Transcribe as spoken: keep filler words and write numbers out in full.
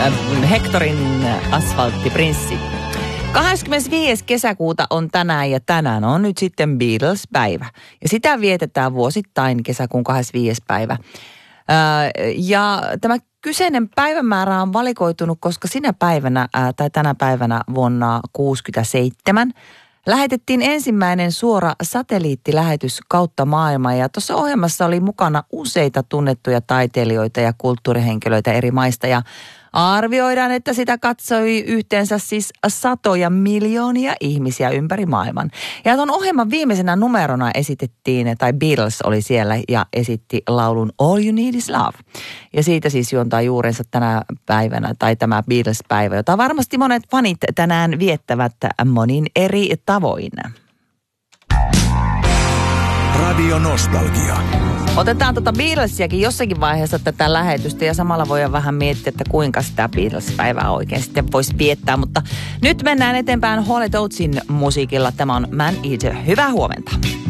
äh, Hectorin Asfalttiprinssi. kahdeskymmenesviides kesäkuuta on tänään ja tänään on nyt sitten Beatles-päivä. Ja sitä vietetään vuosittain kesäkuun kahdeskymmenesviides päivä. Ää, ja tämä kyseinen päivämäärä on valikoitunut, koska sinä päivänä ää, tai tänä päivänä vuonna kuusikymmentäseitsemän lähetettiin ensimmäinen suora satelliittilähetys kautta maailmaa. Ja tuossa ohjelmassa oli mukana useita tunnettuja taiteilijoita ja kulttuurihenkilöitä eri maista. Ja arvioidaan, että sitä katsoi yhteensä siis satoja miljoonia ihmisiä ympäri maailman. Ja tuon ohjelman viimeisenä numerona esitettiin, tai Beatles oli siellä ja esitti laulun All You Need Is Love. Ja siitä siis juontaa juurensa tänä päivänä, tai tämä Beatles-päivä, jota varmasti monet fanit tänään viettävät monin eri tavoin. Radio Nostalgia. Otetaan tuota Beatlesiakin jossakin vaiheessa tätä lähetystä ja samalla voidaan vähän miettiä, että kuinka sitä Beatles-päivää oikein sitten voisi viettää. Mutta nyt mennään eteenpäin Hall and Oatesin musiikilla. Tämä on Man Eater. Hyvää huomenta.